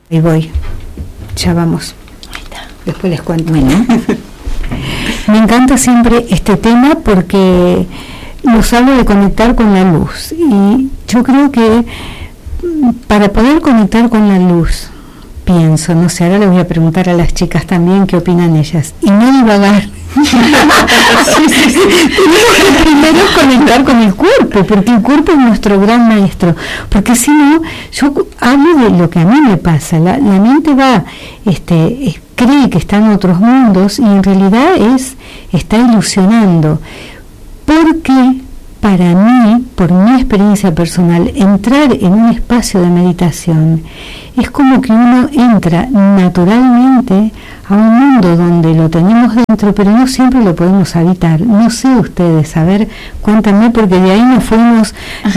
Ahí voy, ya vamos. Ahí está. Después les cuento. Bueno. Me encanta siempre este tema porque nos habla de conectar con la luz. Y yo creo que para poder conectar con la luz, pienso, no sé, ahora le voy a preguntar a las chicas también qué opinan ellas. Y no divagar. Sí. Tenemos que primero conectar con el cuerpo, porque el cuerpo es nuestro gran maestro. Porque si no, yo hablo de lo que a mí me pasa. La mente va, cree que está en otros mundos y en realidad está ilusionando. Porque para mí, por mi experiencia personal, entrar en un espacio de meditación es como que uno entra naturalmente a un mundo donde lo tenemos dentro, pero no siempre lo podemos habitar. No sé ustedes, a ver, cuéntame, porque de ahí nos fuimos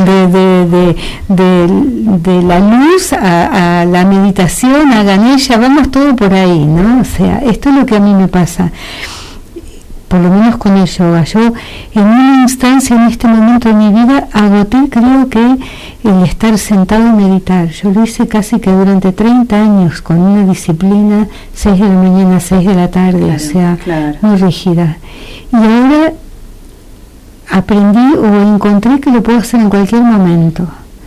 de la luz a la meditación, a Ganesha, vamos todo por ahí, ¿no? O sea, esto es lo que a mí me pasa. Por lo menos con el yoga. Yo en una instancia en este momento de mi vida agoté, creo que el estar sentado y meditar. Yo lo hice casi que durante 30 años con una disciplina, 6 de la mañana, 6 de la tarde, claro, o sea, claro, muy rígida. Y ahora aprendí o encontré que lo puedo hacer en cualquier momento.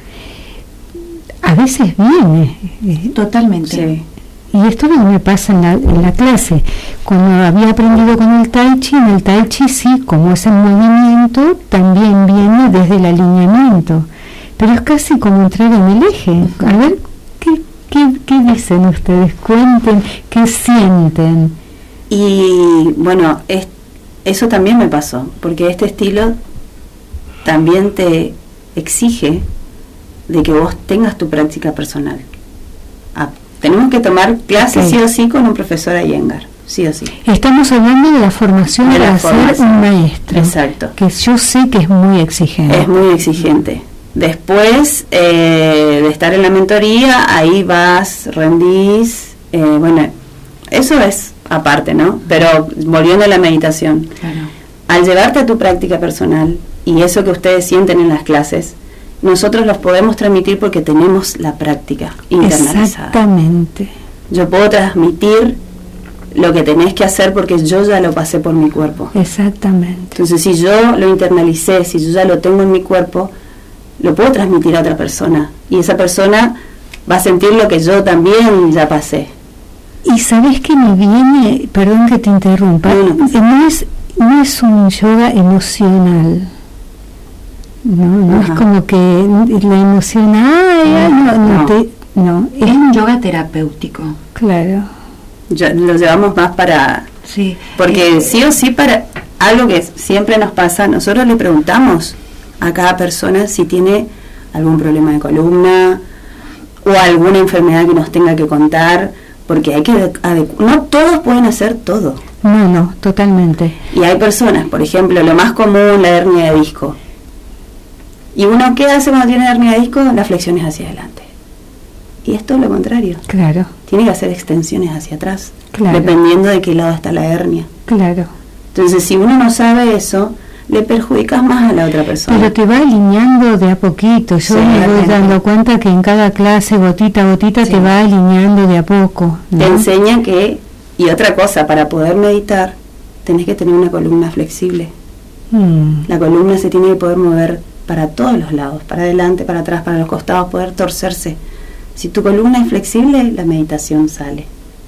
A veces viene. Totalmente. Sí. Y esto no me pasa en la clase. Cuando había aprendido con el Tai Chi, en el Tai Chi sí, como es el movimiento, también viene desde el alineamiento. Pero es casi como entrar en el eje. A ver, ¿qué dicen ustedes? Cuenten, ¿qué sienten? Y bueno, eso también me pasó, porque este estilo también te exige de que vos tengas tu práctica personal. Tenemos que tomar clases sí o sí con un profesor Iyengar, sí o sí. Estamos hablando de la formación para ser un maestro. Exacto. Que yo sé que es muy exigente. Es muy exigente. Después de estar en la mentoría, ahí vas, rendís, bueno, eso es aparte, ¿no? Pero volviendo a la meditación, claro, al llevarte a tu práctica personal y eso que ustedes sienten en las clases, nosotros los podemos transmitir porque tenemos la práctica internalizada. Exactamente. Yo puedo transmitir lo que tenés que hacer porque yo ya lo pasé por mi cuerpo. Exactamente. Entonces, si yo lo internalicé, si yo ya lo tengo en mi cuerpo, lo puedo transmitir a otra persona. Y esa persona va a sentir lo que yo también ya pasé. Y ¿sabés qué me viene? Perdón que te interrumpa. No es un yoga emocional. No es como que la emoción, no, es un yoga terapéutico. Claro. Lo llevamos más para, sí, porque sí o sí, para algo que siempre nos pasa, nosotros le preguntamos a cada persona si tiene algún problema de columna o alguna enfermedad que nos tenga que contar, porque hay que no todos pueden hacer todo. No, totalmente. Y hay personas, por ejemplo, lo más común, la hernia de disco. ¿Y uno qué hace cuando tiene hernia de disco? Las flexiones hacia adelante. Y esto es lo contrario. Claro. Tiene que hacer extensiones hacia atrás, claro, dependiendo de qué lado está la hernia. Claro. Entonces, si uno no sabe eso, le perjudicas más a la otra persona. Pero te va alineando de a poquito. Yo me voy dando cuenta que en cada clase, gotita a gotita, te va alineando de a poco, ¿no? Te enseña que, y otra cosa, para poder meditar, tenés que tener una columna flexible. La columna se tiene que poder mover para todos los lados, para adelante, para atrás, para los costados, poder torcerse. Si tu columna es flexible, la meditación sale.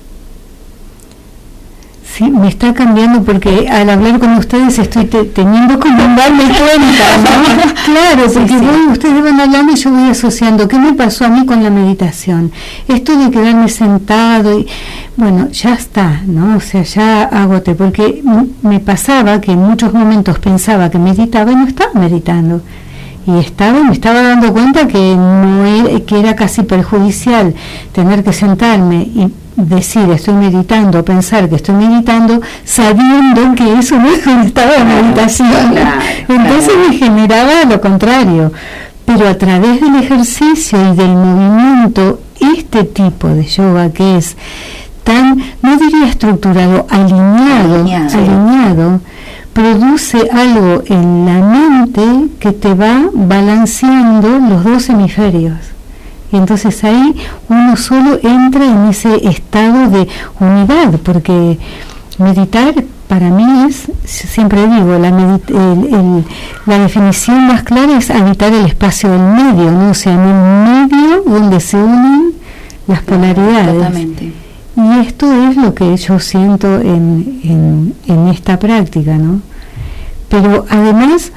Sí, me está cambiando porque al hablar con ustedes estoy teniendo como darme cuenta, ¿no? Claro, porque ustedes van hablando y yo voy asociando. ¿Qué me pasó a mí con la meditación? Esto de quedarme sentado y, bueno, ya está, ¿no? O sea, ya agoté, porque me pasaba que en muchos momentos pensaba que meditaba y no estaba meditando. Y me estaba dando cuenta que que era casi perjudicial tener que sentarme y decir estoy meditando, pensar que estoy meditando, sabiendo que eso no es un estado de meditación. Entonces me generaba lo contrario. Pero a través del ejercicio y del movimiento, este tipo de yoga que es tan, no diría estructurado, alineado, produce algo en la mente que te va balanceando los dos hemisferios. Y entonces ahí uno solo entra en ese estado de unidad, porque meditar para mí es, siempre digo, la definición más clara es habitar el espacio del medio, ¿no? O sea, en un medio donde se unen las polaridades. Totalmente. Y esto es lo que yo siento en esta práctica, ¿no? Pero además,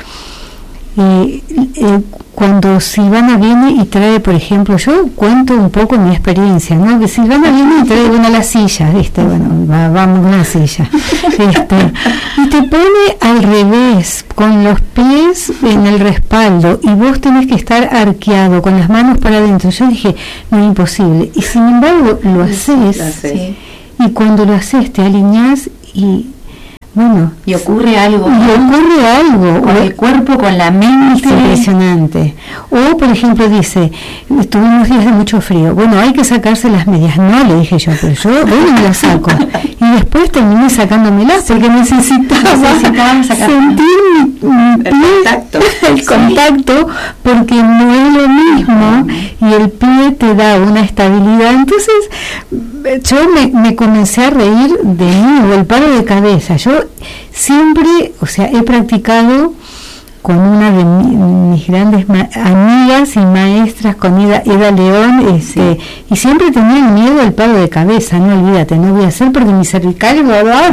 cuando Silvana viene y trae, por ejemplo, yo cuento un poco mi experiencia, ¿no? Que Silvana viene y trae una de las sillas, ¿viste? Bueno, vamos a una silla, y te pone al revés, con los pies en el respaldo, y vos tenés que estar arqueado, con las manos para adentro. Yo dije, no, es imposible, y sin embargo lo haces, Sí. y cuando lo haces te alineás y bueno, Y ocurre algo. Con el cuerpo, con la mente. Impresionante. O, por ejemplo, dice, tuvimos días de mucho frío. Bueno, hay que sacarse las medias. No, le dije yo, pero yo me las saco. Y después terminé sacándomelas porque necesitaba sentir mi pie, el contacto, porque no es lo mismo. Y el pie te da una estabilidad. Entonces, yo me comencé a reír de mí, el paro de cabeza. Yo siempre, o sea, he practicado con una de mis grandes amigas y maestras, con Ida León, y siempre tenía miedo al paro de cabeza. No, olvídate, no voy a hacer porque mi cervical en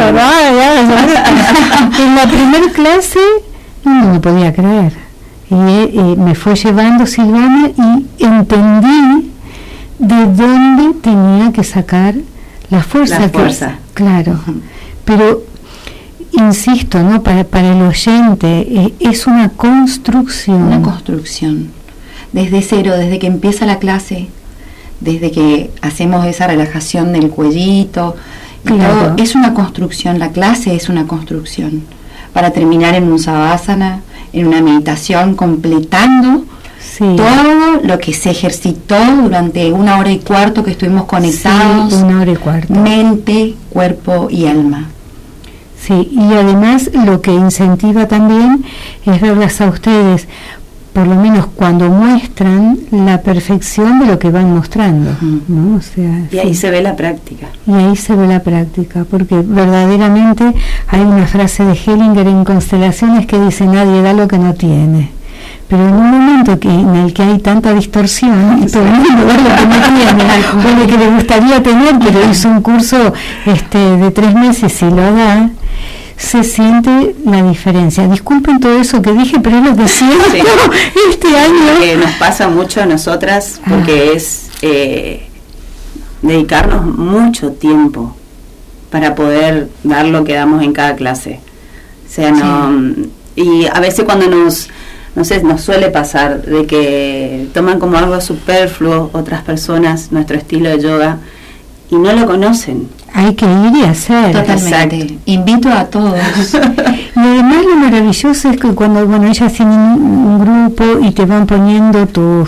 la primera clase no me podía creer, y me fue llevando Silvana y entendí de dónde tenía que sacar la fuerza. Claro, pero insisto, ¿no? Para el oyente es una construcción. Una construcción. Desde cero, desde que empieza la clase, desde que hacemos esa relajación del cuellito, claro. Todo, es una construcción, la clase es una construcción. Para terminar en un savasana, en una meditación, completando todo lo que se ejercitó durante 1 hora y cuarto que estuvimos conectados. 1 hora y cuarto. Mente, cuerpo y alma. Sí, y además lo que incentiva también es verlas a ustedes, por lo menos cuando muestran la perfección de lo que van mostrando, ¿no? O sea, y ahí se ve la práctica. Y ahí se ve la práctica, porque verdaderamente hay una frase de Hellinger en Constelaciones que dice: nadie da lo que no tiene. Pero en un momento en el que hay tanta distorsión, todo el mundo da lo que no tiene, o lo que le gustaría tener, pero hizo un curso de 3 meses y lo da, se siente la diferencia. Disculpen todo eso que dije, pero es lo que siento este año. Nos pasa mucho a nosotras, porque es dedicarnos mucho tiempo para poder dar lo que damos en cada clase. O sea, y a veces cuando nos suele pasar de que toman como algo superfluo otras personas nuestro estilo de yoga y no lo conocen. Hay que ir y hacer. Totalmente. Exacto. Invito a todos. Y además lo maravilloso es que cuando ellas tienen un grupo y te van poniendo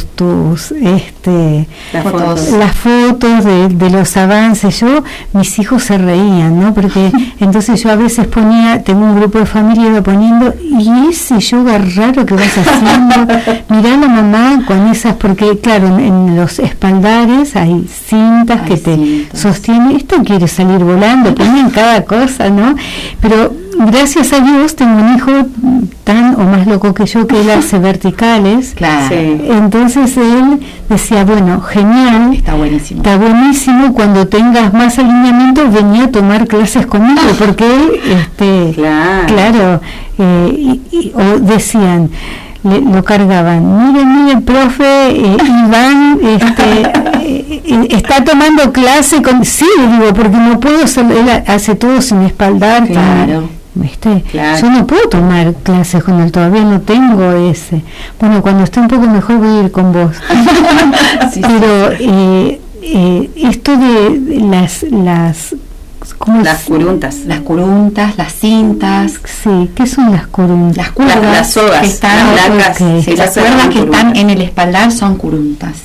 las fotos de los avances. Mis hijos se reían, ¿no? Porque entonces yo a veces tengo un grupo de familia, iba poniendo, y ese yoga raro que vas haciendo, mirá a la mamá con esas, porque claro, en los espaldares hay cintas que te sostienen. Esto quiere salir volando, ponen cada cosa, ¿no? Pero gracias a Dios tengo un hijo tan o más loco que yo, que él hace verticales. Claro. Sí. Entonces él decía, bueno, genial, está buenísimo, cuando tengas más alineamiento venía a tomar clases conmigo, porque claro, o decían, lo cargaban, miren profe, Iván está tomando clase con... Sí, digo, porque no puedo él hace todo sin espaldar. Claro. Claro. Yo no puedo tomar clases con él, todavía no tengo ese. Bueno, cuando esté un poco mejor voy a ir con vos. Pero esto de las curuntas. Las curuntas, las cintas. Sí, ¿qué son las curuntas? Las cuerdas, las sogas, que están, las placas. Sí, las cuerdas que están en el espaldar son curuntas.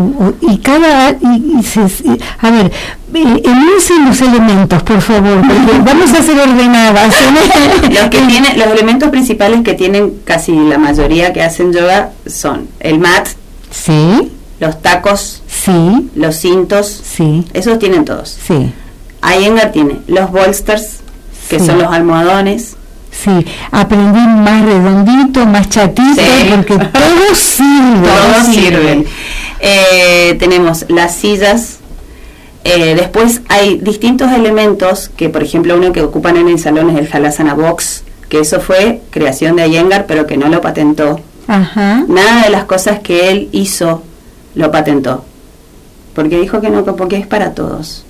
A ver, enuncien los elementos, por favor, porque vamos a ser ordenadas. Los elementos principales que tienen casi la mayoría que hacen yoga son el mat, los tacos, sí, los cintos, sí, esos tienen todos. sí. Iyengar tiene los bolsters, que Sí. son los almohadones. Sí, aprendí más redondito, más chatito, Sí. porque todos sirven. Todos sirven. Tenemos las sillas. Después hay distintos elementos que, por ejemplo, uno que ocupan en el salón es el Halasana Box, que eso fue creación de Iyengar, pero que no lo patentó. Ajá. Nada de las cosas que él hizo lo patentó, porque dijo que no, porque es para todos.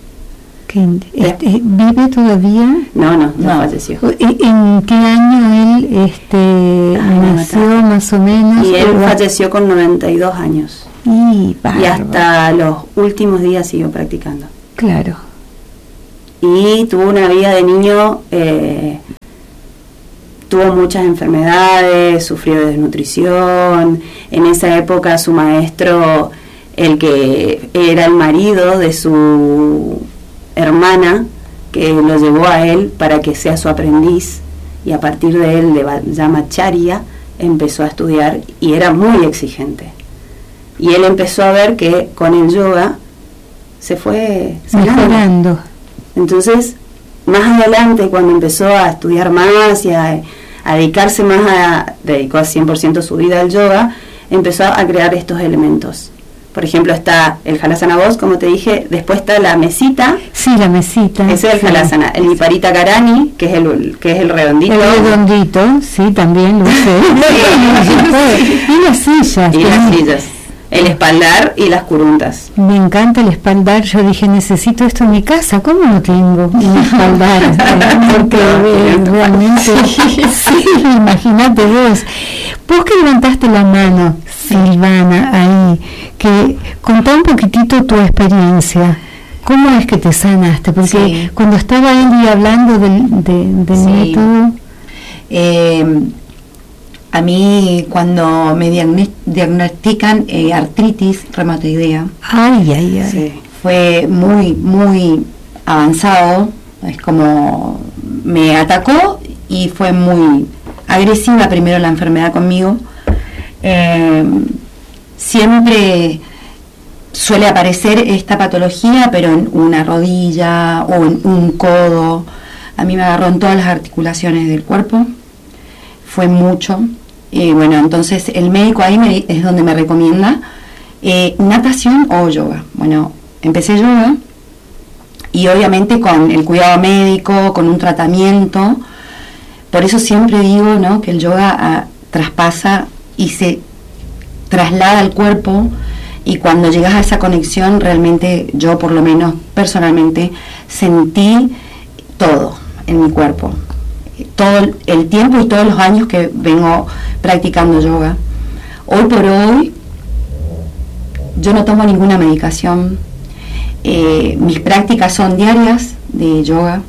¿Vive todavía? No falleció. ¿En qué año él nació más o menos? Y él falleció con 92 años. Y hasta los últimos días siguió practicando. Claro. Y tuvo una vida de niño, tuvo muchas enfermedades, sufrió de desnutrición. En esa época su maestro, el que era el marido de su hermana, que lo llevó a él para que sea su aprendiz, y a partir de él, le llama Charya, empezó a estudiar y era muy exigente. Y él empezó a ver que con el yoga se fue mejorando. Entonces, más adelante, cuando empezó a estudiar más y a dedicarse más, dedicó a 100% su vida al yoga, empezó a crear estos elementos. Por ejemplo, está el Halasana Box, como te dije, después está la mesita. Sí, la mesita. Ese es el Halasana. El Viparita Karani, que es el redondito. El redondito, sí, también lo sé. Y las sillas. Y las sillas. El espaldar y las curuntas. Me encanta el espaldar. Yo dije, necesito esto en mi casa. ¿Cómo no tengo un espaldar? Porque realmente, sí, imagínate vos. Vos que levantaste la mano, Silvana, ahí, que contá un poquitito tu experiencia. ¿Cómo es que te sanaste? Porque cuando estaba Eli hablando del método... A mí, cuando me diagnostican artritis reumatoidea, fue muy, muy avanzado. Es como me atacó y fue muy agresiva primero la enfermedad conmigo. Siempre suele aparecer esta patología, pero en una rodilla o en un codo. A mí me agarró en todas las articulaciones del cuerpo. Fue mucho. Bueno, entonces el médico ahí es donde me recomienda natación o yoga. Bueno, empecé yoga y obviamente con el cuidado médico, con un tratamiento. Por eso siempre digo, ¿no?, que el yoga traspasa y se traslada al cuerpo, y cuando llegas a esa conexión, realmente yo, por lo menos personalmente, sentí todo en mi cuerpo. Todo el tiempo y todos los años que vengo practicando yoga. Hoy por hoy yo no tomo ninguna medicación. Mis prácticas son diarias de yoga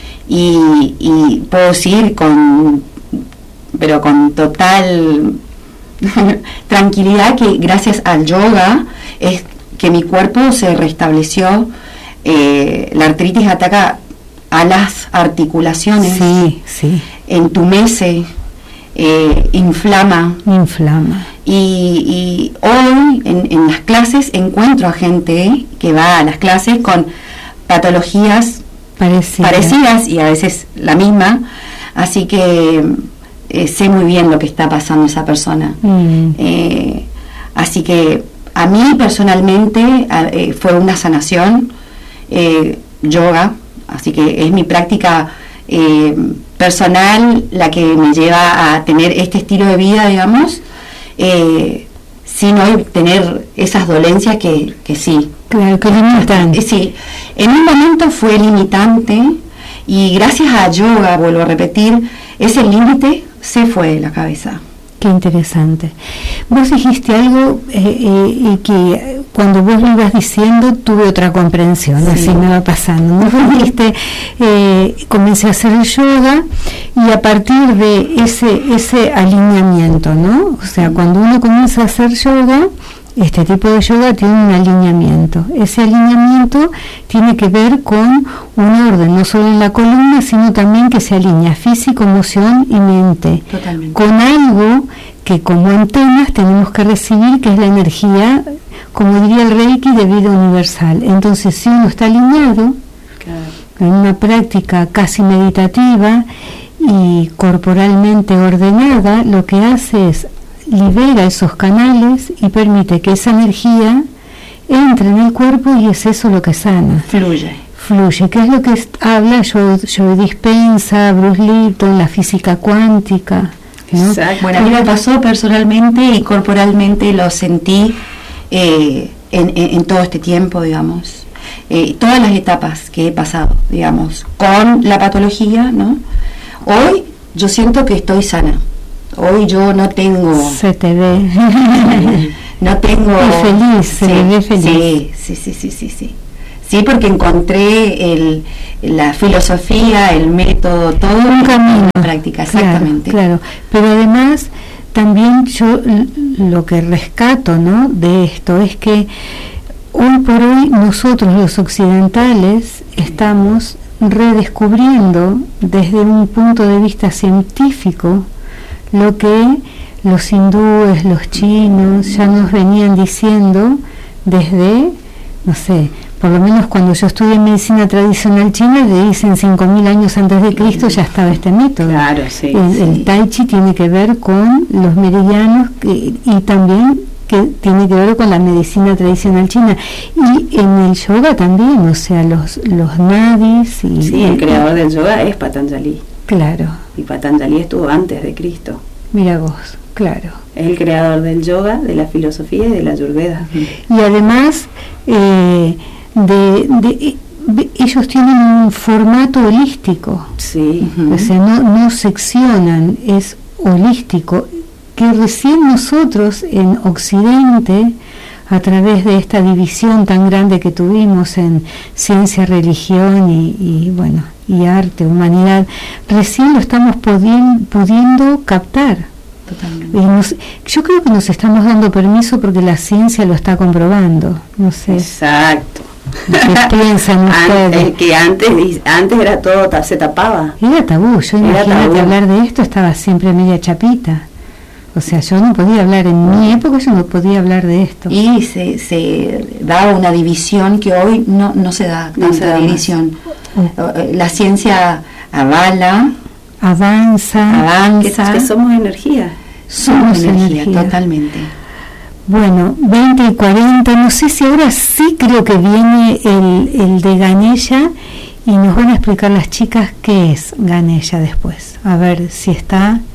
y puedo seguir pero con total tranquilidad, que gracias al yoga es que mi cuerpo se restableció. La artritis ataca a las articulaciones, entumece, inflama. Y hoy en las clases encuentro a gente que va a las clases con patologías parecidas y a veces la misma, así que sé muy bien lo que está pasando esa persona. Así que a mí personalmente fue una sanación, yoga. Así que es mi práctica personal la que me lleva a tener este estilo de vida, digamos, sin hoy tener esas dolencias que sí. Claro, que limitan. Sí, en un momento fue limitante, y gracias a yoga, vuelvo a repetir, ese límite se fue de la cabeza. Qué interesante. Vos dijiste algo que cuando vos lo ibas diciendo tuve otra comprensión, así me va pasando. Vos dijiste, comencé a hacer el yoga y a partir de ese alineamiento, ¿no? O sea, cuando uno comienza a hacer yoga, este tipo de yoga tiene un alineamiento. Ese alineamiento tiene que ver con un orden, no solo en la columna, sino también que se alinea físico, emoción y mente. Totalmente. Con algo que como antenas tenemos que recibir, que es la energía como diría el Reiki, de vida universal. Entonces, si uno está alineado en una práctica casi meditativa y corporalmente ordenada, lo que hace es libera esos canales y permite que esa energía entre en el cuerpo, y es eso lo que sana. Fluye, que es lo que habla Joe Dispenza, Bruce Lipton, la física cuántica, ¿no? Exacto. Bueno, a mí me pasó personalmente y corporalmente, lo sentí en todo este tiempo, digamos, todas las etapas que he pasado, digamos, con la patología, ¿no? Hoy yo siento que estoy sana. Hoy yo no tengo... Se te ve. No tengo... Y feliz, se ve feliz. Sí. Sí, porque encontré la filosofía, el método, todo un camino. Práctica, exactamente. Claro. Pero además, también yo lo que rescato, ¿no?, de esto es que hoy por hoy nosotros los occidentales estamos redescubriendo desde un punto de vista científico lo que los hindúes, los chinos ya nos venían diciendo desde, no sé, por lo menos cuando yo estudié medicina tradicional china, le dicen 5.000 años antes de Cristo ya estaba este método. Claro, sí. El Tai Chi tiene que ver con los meridianos y también que tiene que ver con la medicina tradicional china, y en el yoga también, o sea, los nadis y... Sí, el creador del yoga es Patanjali. Claro. Y Patanjali estuvo antes de Cristo. Mira vos, claro. Es el creador del yoga, de la filosofía y de la ayurveda. Y además ellos tienen un formato holístico. Sí. O sea, no seccionan, es holístico, que recién nosotros en Occidente, a través de esta división tan grande que tuvimos en ciencia, religión y arte, humanidad, recién lo estamos pudiendo captar. Totalmente. Yo creo que nos estamos dando permiso porque la ciencia lo está comprobando, no sé. Exacto. ¿Qué piensan ustedes? Que antes era todo, se tapaba. Era tabú, yo imagínate hablar de esto, estaba siempre media chapita. O sea, yo no podía hablar, en mi época yo no podía hablar de esto. Y se daba una división que hoy no se da, tanta división. La ciencia avanza. Que somos energía. Somos energía, totalmente. Bueno, 20 y 40, no sé si ahora sí creo que viene el de Ganesha, y nos van a explicar las chicas qué es Ganesha después. A ver si está...